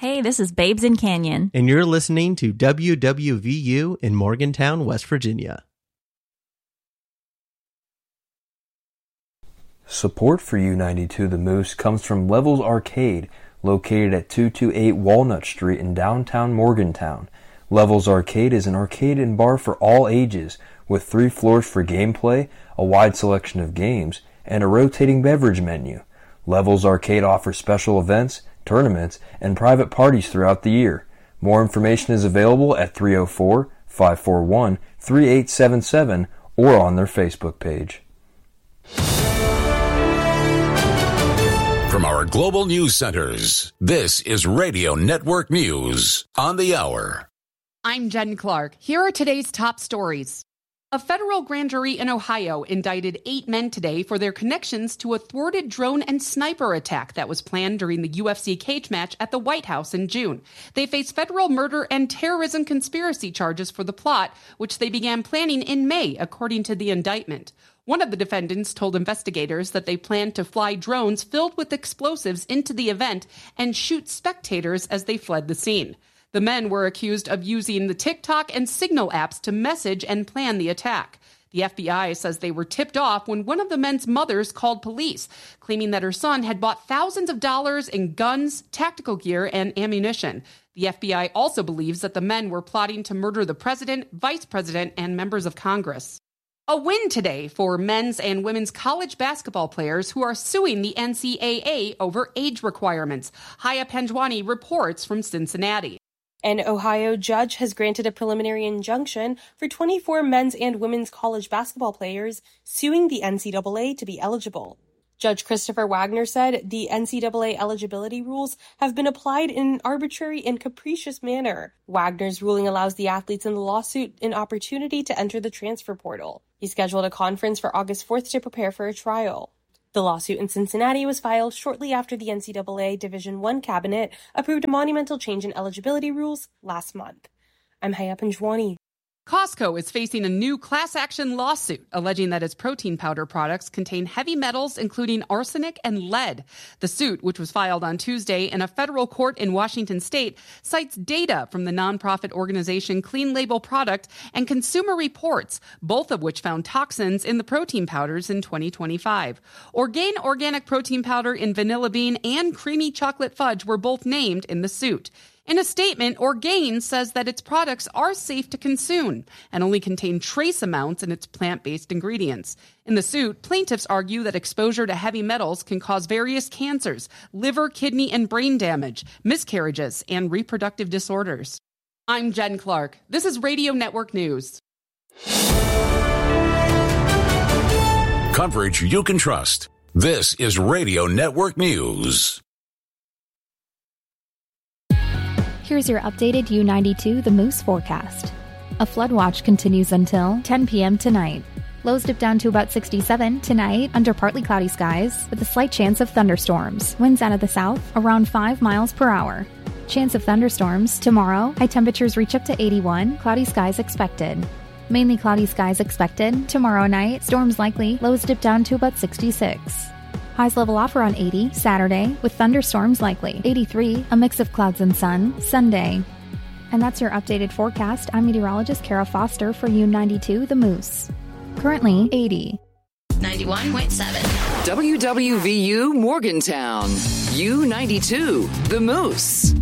Hey, this is Babes in Canyon. And you're listening to WWVU in Morgantown, West Virginia. Support for U92 The Moose comes from Levels Arcade, located at 228 Walnut Street in downtown Morgantown. Levels Arcade is an arcade and bar for all ages, with 3 floors for gameplay, a wide selection of games, and a rotating beverage menu. Levels Arcade offers special events, tournaments, and private parties throughout the year. More information is available at 304-541-3877 or on their Facebook page. From our global news centers, this is Radio Network News on the Hour. I'm Jen Clark. Here are today's top stories. A federal grand jury in Ohio indicted 8 men today for their connections to a thwarted drone and sniper attack that was planned during the UFC cage match at the White House in June. They face federal murder and terrorism conspiracy charges for the plot, which they began planning in May, according to the indictment. One of the defendants told investigators that they planned to fly drones filled with explosives into the event and shoot spectators as they fled the scene. The men were accused of using the TikTok and Signal apps to message and plan the attack. The FBI says they were tipped off when one of the men's mothers called police, claiming that her son had bought thousands of dollars in guns, tactical gear, and ammunition. The FBI also believes that the men were plotting to murder the president, vice president, and members of Congress. A win today for men's and women's college basketball players who are suing the NCAA over age requirements. Haya Panjwani reports from Cincinnati. An Ohio judge has granted a preliminary injunction for 24 men's and women's college basketball players suing the NCAA to be eligible. Judge Christopher Wagner said the NCAA eligibility rules have been applied in an arbitrary and capricious manner. Wagner's ruling allows the athletes in the lawsuit an opportunity to enter the transfer portal. He scheduled a conference for August 4th to prepare for a trial. The lawsuit in Cincinnati was filed shortly after the NCAA Division I cabinet approved a monumental change in eligibility rules last month. I'm Haya Panjwani. Costco is facing a new class action lawsuit alleging that its protein powder products contain heavy metals, including arsenic and lead. The suit, which was filed on Tuesday in a federal court in Washington state, cites data from the nonprofit organization Clean Label Product and Consumer Reports, both of which found toxins in the protein powders in 2025. Orgain organic protein powder in vanilla bean and creamy chocolate fudge were both named in the suit. In a statement, Orgain says that its products are safe to consume and only contain trace amounts in its plant-based ingredients. In the suit, plaintiffs argue that exposure to heavy metals can cause various cancers, liver, kidney, and brain damage, miscarriages, and reproductive disorders. I'm Jen Clark. This is Radio Network News. Coverage you can trust. This is Radio Network News. Here's your updated U92 The Moose forecast. A flood watch continues until 10 p.m. tonight. Lows dip down to about 67 tonight under partly cloudy skies with a slight chance of thunderstorms. Winds out of the south around 5 miles per hour. Chance of thunderstorms tomorrow. High temperatures reach up to 81. Cloudy skies expected. Mainly cloudy skies expected. Tomorrow night, storms likely. Lows dip down to about 66. Highs level off around 80 Saturday, with thunderstorms likely. 83, a mix of clouds and sun, Sunday. And that's your updated forecast. I'm meteorologist Kara Foster for U92 The Moose. Currently 80. 91.7. WWVU Morgantown. U92 The Moose.